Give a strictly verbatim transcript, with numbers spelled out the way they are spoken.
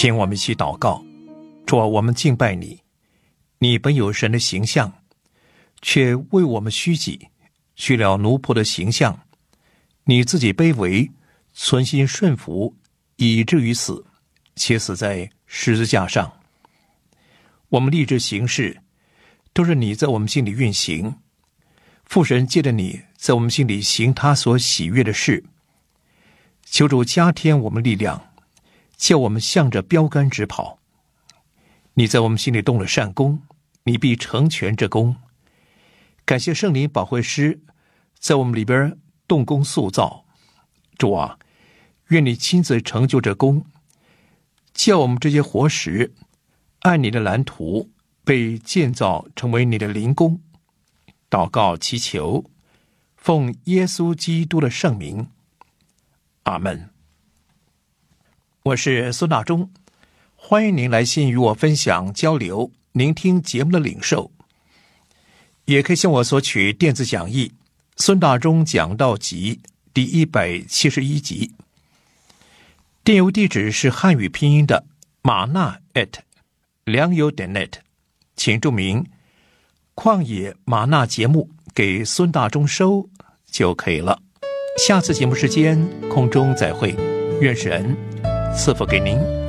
请我们一起祷告。主啊，我们敬拜你，你本有神的形象，却为我们虚己，去了奴仆的形象，你自己卑微，存心顺服，以至于死，且死在十字架上。我们立志行事，都是你在我们心里运行。父神借着你在我们心里行他所喜悦的事，求主加添我们力量，叫我们向着标杆直跑。你在我们心里动了善功，你必成全这功。感谢圣灵保惠师在我们里边动工塑造。主啊，愿你亲自成就这功，叫我们这些活石按你的蓝图被建造成为你的灵宫。祷告祈求，奉耶稣基督的圣名，阿们。我是孙大中，欢迎您来信与我分享交流，聆听节目的领受，也可以向我索取电子讲义《孙大中讲道集》第一百七十一集。电邮地址是汉语拼音的马纳 at 良友点 net， 请注明旷野马纳节目给孙大中收就可以了。下次节目时间空中再会，愿神赐福给您。